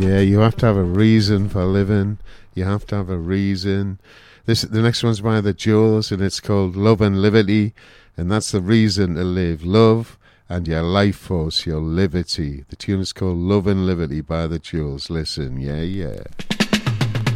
Yeah, you have to have a reason for living. You have to have a reason. The next one's by the Jewels, and it's called Love and Liberty, and that's the reason to live. Love and your life force, your liberty. The tune is called Love and Liberty by the Jewels. Listen, yeah, yeah.